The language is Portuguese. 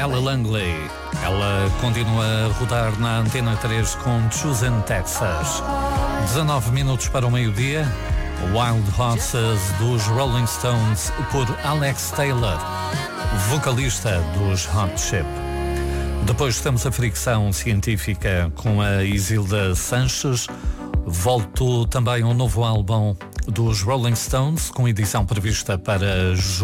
Ella Langley. Ela continua a rodar na Antena 3 com Choosing Texas. 19 minutos para o meio-dia. Wild Horses dos Rolling Stones por Alex Taylor, vocalista dos Hot Chip. Depois temos a fricção científica com a Isilda Sanches. Voltou também um novo álbum dos Rolling Stones, com edição prevista para julho.